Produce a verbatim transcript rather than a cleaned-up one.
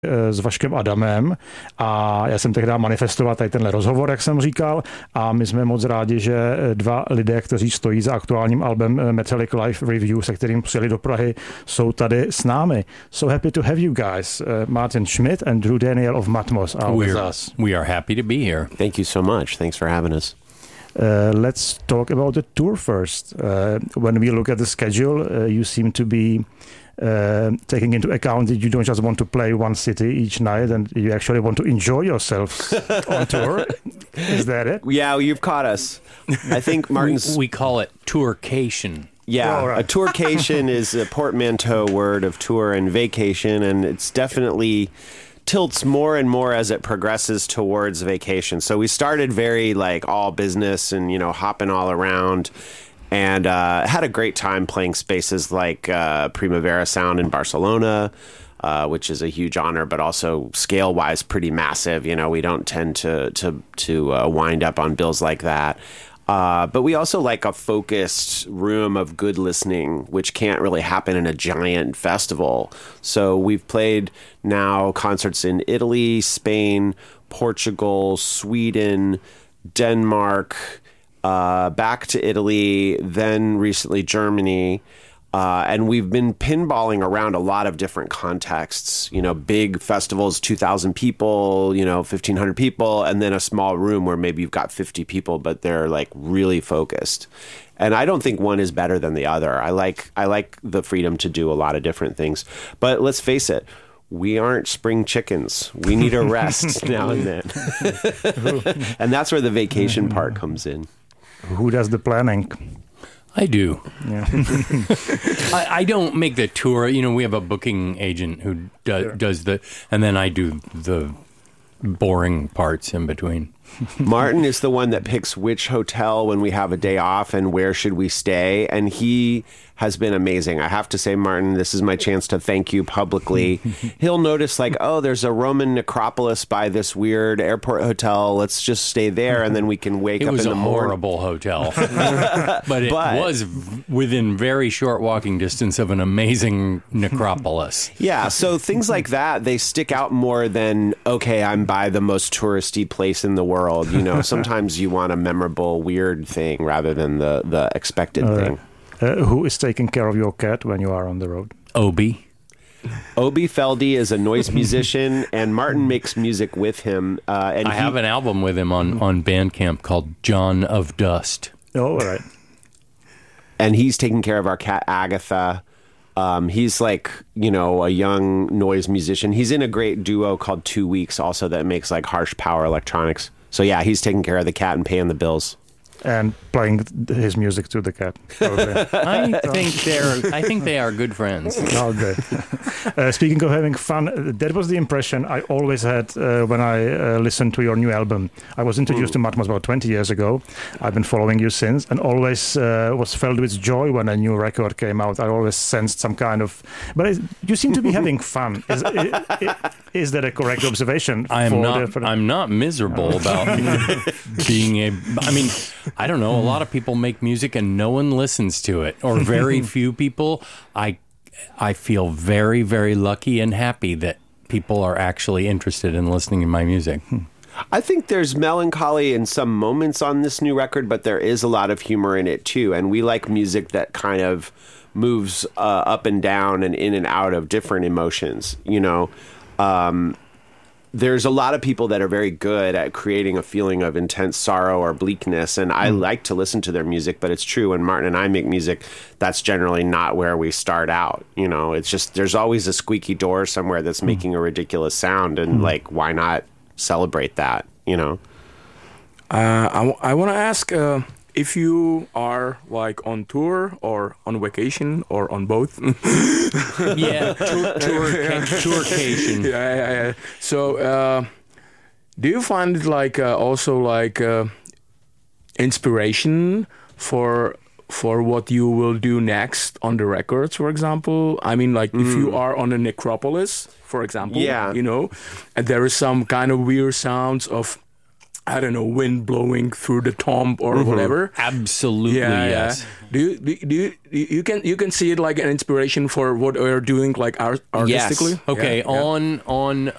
s Vaškem Adamem a já jsem tehdy manifestoval tady tenhle rozhovor, jak jsem říkal, a my jsme moc rádi, že dva lidé, kteří stojí za aktuálním albem Metallic Live Review, se kterým přijeli do Prahy, jsou tady s námi. So happy to have you guys. Uh, Martin Schmidt and Drew Daniel of Matmos are with us. We are happy to be here. Thank you so much. Thanks for having us. Uh, let's talk about the tour first. Uh, when we look at the schedule, uh, you seem to be uh, taking into account that you don't just want to play one city each night and you actually want to enjoy yourselves on tour. Is that it? Yeah, you've caught us. I think Martin's... We, we call it tourcation. Yeah, oh, right. A tourcation is a portmanteau word of tour and vacation, and it's definitely... tilts more and more as it progresses towards vacation. So we started very like all business and, you know, hopping all around, and uh, had a great time playing spaces like uh, Primavera Sound in Barcelona, uh, which is a huge honor, but also scale-wise pretty massive. You know, we don't tend to to to uh, wind up on bills like that. Uh, but we also like a focused room of good listening, which can't really happen in a giant festival. So we've played now concerts in Italy, Spain, Portugal, Sweden, Denmark, uh, back to Italy, then recently Germany. Uh, and we've been pinballing around a lot of different contexts, you know, big festivals, two thousand people, you know, fifteen hundred people, and then a small room where maybe you've got fifty people, but they're like really focused. And I don't think one is better than the other. I like I like the freedom to do a lot of different things. But let's face it, we aren't spring chickens. We need a rest now and then. And that's where the vacation part comes in. Who does the planning? I do. Yeah. I, I don't make the tour. You know, we have a booking agent who do, Sure. does the, and then I do the boring parts in between. Martin is the one that picks which hotel when we have a day off and where should we stay. And he has been amazing. I have to say, Martin, this is my chance to thank you publicly. He'll notice like, oh, there's a Roman necropolis by this weird airport hotel. Let's just stay there and then we can wake It up was in a the morning. horrible hotel, but it But- was v- within very short walking distance of an amazing necropolis. Yeah, so things like that, they stick out more than, okay, I'm by the most touristy place in the world. You know, sometimes you want a memorable, weird thing rather than the, the expected All right. thing. Uh, who is taking care of your cat when you are on the road? Obi. Obi Feldy is a noise musician, and Martin makes music with him. Uh, and I he, have an album with him on, on Bandcamp called John of Dust. Oh, all right. and he's taking care of our cat Agatha. Um, he's like, you know, a young noise musician. He's in a great duo called Two Weeks also that makes like harsh power electronics. So yeah, he's taking care of the cat and paying the bills. And playing th- his music to the cat. probably. I think they're. I think they are good friends. Oh, great. Uh, speaking of having fun, uh, that was the impression I always had uh, when I uh, listened to your new album. I was introduced mm. to Matmos about twenty years ago. I've been following you since, and always uh, was filled with joy when a new record came out. I always sensed some kind of... But it, you seem to be having fun. Is, is, is that a correct observation? I am for not. the, for the... I'm not miserable about being a. I mean, I don't know. A lot of people make music and no one listens to it, or very few people. I, I feel very, very lucky and happy that people are actually interested in listening to my music. I think there's melancholy in some moments on this new record, but there is a lot of humor in it too. And we like music that kind of moves uh, up and down and in and out of different emotions, you know. Um, there's a lot of people that are very good at creating a feeling of intense sorrow or bleakness, and I mm. like to listen to their music, but it's true when Martin and I make music, that's generally not where we start out. You know, it's just, there's always a squeaky door somewhere that's mm. making a ridiculous sound, and mm. like, why not celebrate that, you know? Uh, I, w- I want to ask uh, if you are like on tour or on vacation or on both. Yeah, tour, tour, tourcation. Yeah, yeah, yeah. So, uh, do you find it like uh, also like uh, inspiration for for what you will do next on the records, for example? I mean, like mm. if you are on a necropolis, for example, yeah. you know, and there is some kind of weird sounds of I don't know, wind blowing through the tomb or Mm-hmm. whatever. Absolutely, Yeah, yes. yeah. Do you do you, do you you can you can see it like an inspiration for what we're doing like art, artistically? Yes. Okay. Yeah, yeah. On on